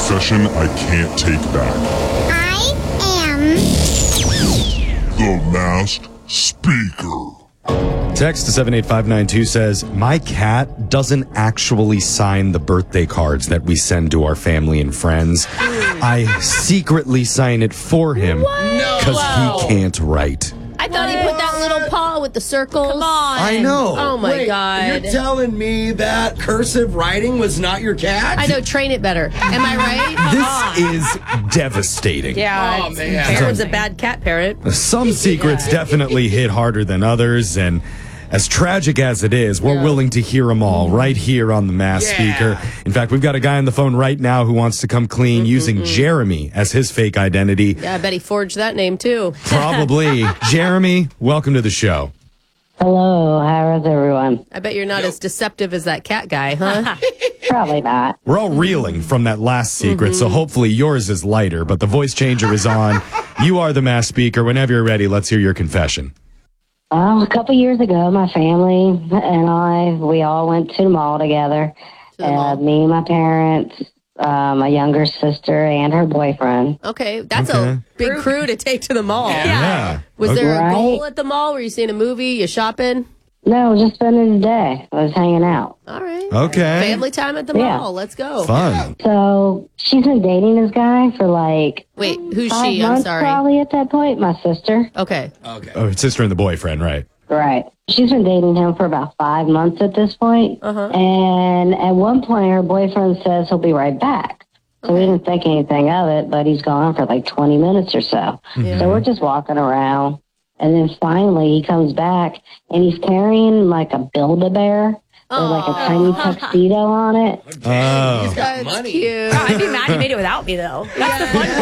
confession I can't take back. I am The Masked Speaker. Text to 78592 says, my cat doesn't actually sign the birthday cards that we send to our family and friends. I secretly sign it for him because he can't write. I thought he put that little paw with the circles. Come on. I know. Oh, my Wait, God. You're telling me that cursive writing was not your cat? I know, train it better. Am I right? This is devastating. Yeah. Oh, man. Aaron's a bad cat parent. Some secrets definitely hit harder than others, and as tragic as it is, we're willing to hear them all right here on the Masked Speaker. In fact, we've got a guy on the phone right now who wants to come clean using Jeremy as his fake identity. Yeah, I bet he forged that name, too. Probably. Jeremy, welcome to the show. Hello, how is everyone? I bet you're not as deceptive as that cat guy, huh? Probably not. We're all reeling from that last secret, so hopefully yours is lighter, but the voice changer is on. You are the Masked Speaker. Whenever you're ready, let's hear your confession. A couple years ago, my family and we all went to the mall together. Me, my parents, my younger sister, and her boyfriend. Okay, that's a big crew to take to the mall. Yeah. Was there a Right. goal at the mall? Were you seeing a movie? You shopping? No, just spending the day. I was hanging out. All right. Okay. Family time at the Yeah. mall. Let's go. Fun. So she's been dating this guy for like Wait, who's 5 she? I'm months sorry. probably at that point. My sister. Okay. Okay. Oh, sister and the boyfriend, right? Right. She's been dating him for about 5 months at this point. And at one point, her boyfriend says he'll be right back. So we didn't think anything of it, but he's gone for like 20 minutes or so. So we're just walking around. And then finally he comes back and he's carrying like a Build-A-Bear with like a tiny tuxedo on it. Oh. That's money. cute. I'd be mad he made it without me, though. That's the fun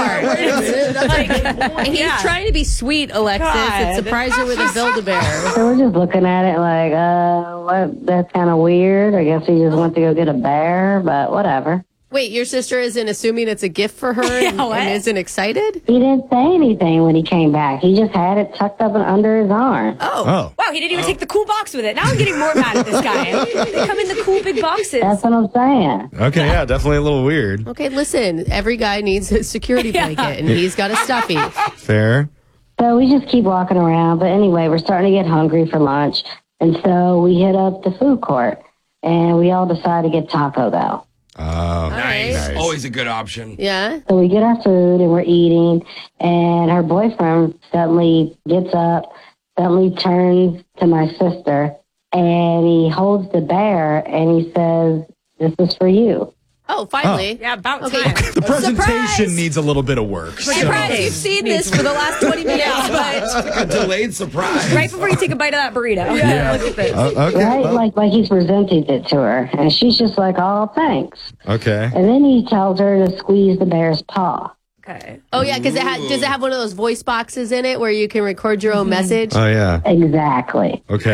part. And he's trying to be sweet, Alexis, and God. surprise her with a Build-A-Bear. So we're just looking at it like, what? That's kind of weird. I guess he just went to go get a bear, but whatever. Wait, your sister isn't assuming it's a gift for her and isn't excited? He didn't say anything when he came back. He just had it tucked up under his arm. Oh. Wow, he didn't even take the cool box with it. Now I'm getting more mad at this guy. They come in the cool big boxes. That's what I'm saying. Okay, yeah, definitely a little weird. Okay, listen, every guy needs a security blanket, and he's got a stuffy. Fair. So we just keep walking around. But anyway, we're starting to get hungry for lunch. And so we hit up the food court. And we all decide to get Taco Bell. Oh, Nice. Always a good option. Yeah? So we get our food and we're eating. And her boyfriend suddenly gets up, suddenly turns to my sister. And he holds the bear and he says, "This is for you." Oh, finally. Yeah, about Okay. time. The presentation Surprise! needs a little bit of work. Surprise, you've seen this for the last 20 minutes, but A delayed surprise. Right before you take a bite of that burrito. Yeah. Look at this. Okay. Right? well, Like he's presented it to her. And she's just like, "Oh, thanks." okay. And then he tells her to squeeze the bear's paw. Okay. oh yeah, because does it have one of those voice boxes in it where you can record your own message? Oh, yeah. Exactly. Okay.